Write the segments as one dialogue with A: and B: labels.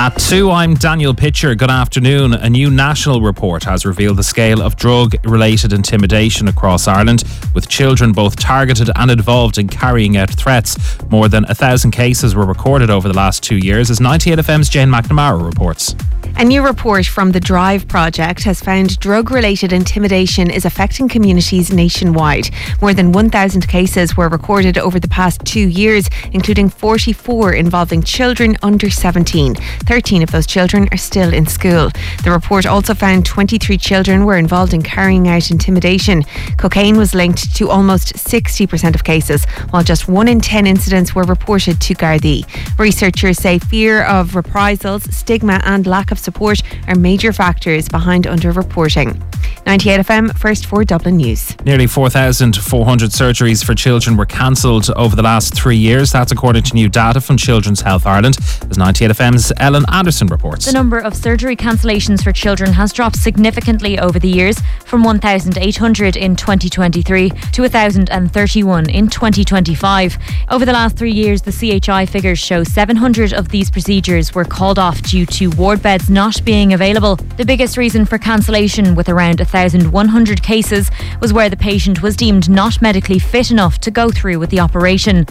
A: At 2, I'm Daniel Pitcher. Good afternoon. A new national report has revealed the scale of drug-related intimidation across Ireland, with children both targeted and involved in carrying out threats. More than 1,000 cases were recorded over the last 2 years, as 98FM's Jane McNamara reports.
B: A new report from the Drive project has found drug-related intimidation is affecting communities nationwide. More than 1,000 cases were recorded over the past 2 years, including 44 involving children under 17. 13 of those children are still in school. The report also found 23 children were involved in carrying out intimidation. Cocaine was linked to almost 60% of cases, while just 1 in 10 incidents were reported to Gardaí. Researchers say fear of reprisals, stigma and lack of support are major factors behind underreporting. 98FM, first for Dublin News.
A: Nearly 4,400 surgeries for children were cancelled over the last 3 years. That's according to new data from Children's Health Ireland, as 98FM's Ellen Anderson reports.
C: The number of surgery cancellations for children has dropped significantly over the years, from 1,800 in 2023 to 1,031 in 2025. Over the last 3 years, the CHI figures show 700 of these procedures were called off due to ward beds not being available. The biggest reason for cancellation, with around 1,100 cases, was where the patient was deemed not medically fit enough to go through with the operation.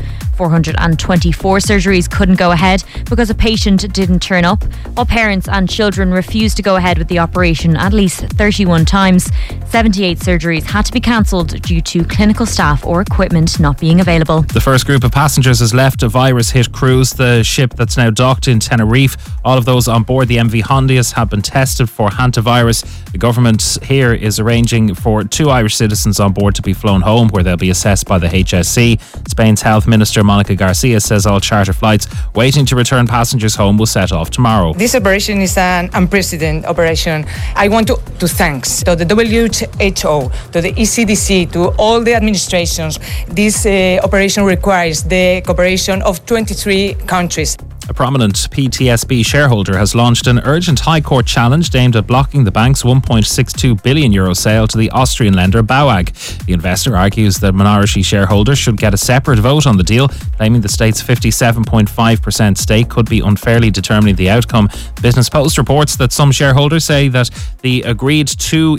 C: 424 surgeries couldn't go ahead because a patient didn't turn up, while parents and children refused to go ahead with the operation at least 31 times. 78 surgeries had to be cancelled due to clinical staff or equipment not being available.
A: The first group of passengers has left a virus-hit cruise, the ship that's now docked in Tenerife. All of those on board the MV Hondius have been tested for hantavirus. The government here is arranging for 2 Irish citizens on board to be flown home, where they'll be assessed by the HSC. Spain's Health Minister Monica Garcia says all charter flights waiting to return passengers home will set off tomorrow.
D: This operation is an unprecedented operation. I want to thank to the WHO, to the ECDC, to all the administrations. This operation requires the cooperation of 23 countries.
A: A prominent PTSB shareholder has launched an urgent High Court challenge aimed at blocking the bank's €1.62 billion sale to the Austrian lender BAWAG. The investor argues that minority shareholders should get a separate vote on the deal, claiming the state's 57.5% stake could be unfairly determining the outcome. Business Post reports that some shareholders say that the agreed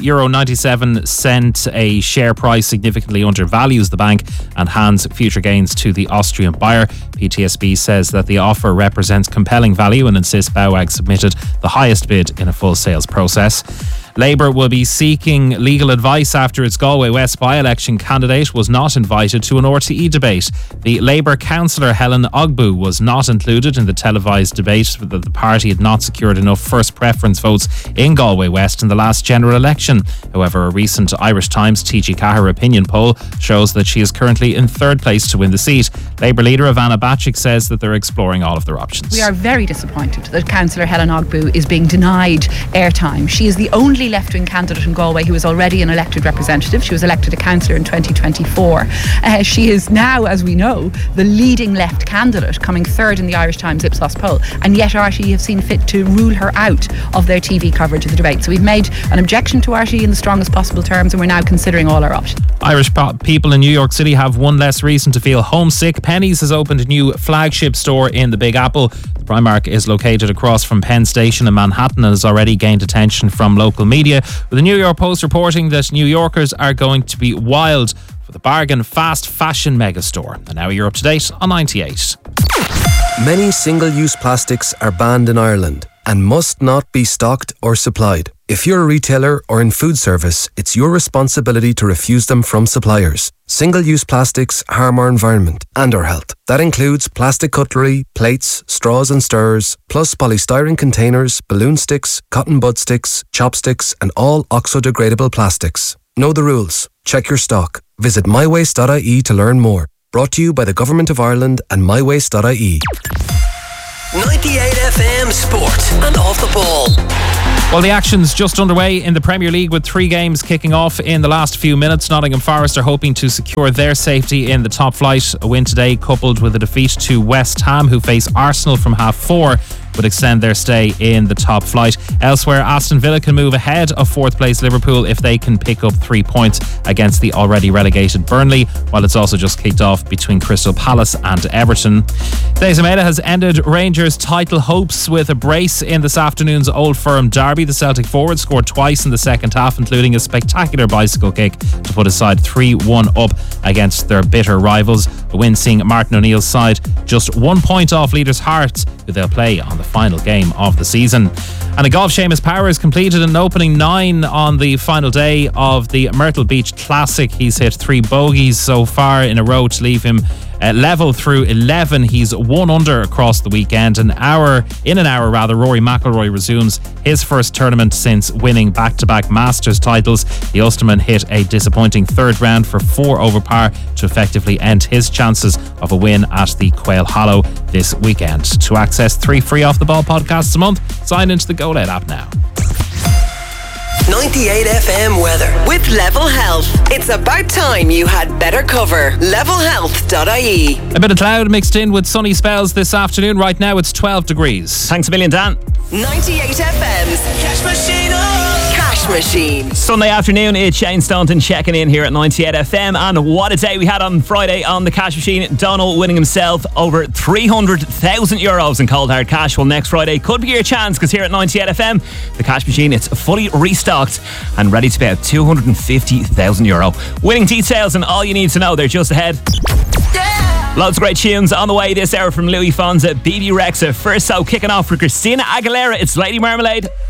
A: €2.97 a share price significantly undervalues the bank and hands future gains to the Austrian buyer. PTSB says that the offer represents compelling value and insists BAWAG submitted the highest bid in a full sales process. Labour will be seeking legal advice after its Galway West by-election candidate was not invited to an RTE debate. The Labour councillor Helen Ogbu was not included in the televised debate that the party had not secured enough first preference votes in Galway West in the last general election. However, a recent Irish Times TG Cahir opinion poll shows that she is currently in third place to win the seat. Labour leader Ivana Bacik says that they're exploring all of their options.
E: We are very disappointed that councillor Helen Ogbu is being denied airtime. She is the only left-wing candidate in Galway who is already an elected representative. She was elected a councillor in 2024. She is now, as we know, the leading left candidate, coming third in the Irish Times Ipsos poll, and yet RTE have seen fit to rule her out of their TV coverage of the debate. So we've made an objection to RTE in the strongest possible terms, and we're now considering all our options.
A: Irish people in New York City have one less reason to feel homesick. Penny's has opened a new flagship store in the Big Apple. The Primark is located across from Penn Station in Manhattan and has already gained attention from local media, with the New York Post reporting that New Yorkers are going to be wild for the bargain fast fashion megastore. And now you're up to date on 98.
F: Many single-use plastics are banned in Ireland and must not be stocked or supplied. If you're a retailer or in food service, it's your responsibility to refuse them from suppliers. Single-use plastics harm our environment and our health. That includes plastic cutlery, plates, straws and stirrers, plus polystyrene containers, balloon sticks, cotton bud sticks, chopsticks and all oxo-degradable plastics. Know the rules. Check your stock. Visit mywaste.ie to learn more. Brought to you by the Government of Ireland and mywaste.ie.
G: 98FM Sport and Off the Ball.
A: Well, the action's just underway in the Premier League with 3 games kicking off in the last few minutes. Nottingham Forest are hoping to secure their safety in the top flight. A win today coupled with a defeat to West Ham, who face Arsenal from half 4, would extend their stay in the top flight. Elsewhere, Aston Villa can move ahead of 4th place Liverpool if they can pick up 3 points against the already relegated Burnley, while it's also just kicked off between Crystal Palace and Everton. Days Maeda has ended Rangers' title hopes with a brace in this afternoon's Old Firm derby. The Celtic forward scored twice in the second half, including a spectacular bicycle kick to put his side 3-1 up against their bitter rivals. A win seeing Martin O'Neill's side just 1 point off leaders Hearts, who they'll play on the final game of the season. And in golf, Seamus Power has completed an opening 9 on the final day of the Myrtle Beach Classic. He's hit 3 bogeys so far in a row to leave him level through 11. He's 1 under across the weekend. In an hour, Rory McIlroy resumes his first tournament since winning back-to-back Masters titles. The Ulsterman hit a disappointing third round for 4 over par to effectively end his chances of a win at the Quail Hollow this weekend. To access 3 free Off the Ball podcasts a month, sign into the GoLed app now.
G: 98 FM weather with Level Health. It's about time you had better cover. Levelhealth.ie.
A: A bit of cloud mixed in with sunny spells this afternoon. Right now it's 12 degrees.
H: Thanks a million, Dan.
G: 98 FM's Cash Machine. Cash Machine.
H: Sunday afternoon, it's Shane Staunton checking in here at 98 FM. And what a day we had on Friday on the Cash Machine. Donald winning himself over €300,000 in cold hard cash. Well, next Friday could be your chance, because here at 98 FM, the Cash Machine, it's fully restocked and ready to pay out €250,000. Winning details and all you need to know, they're just ahead. Loads of great tunes on the way this hour from Louis Fonza, BB Rexa. First, so kicking off for Christina Aguilera, it's Lady Marmalade.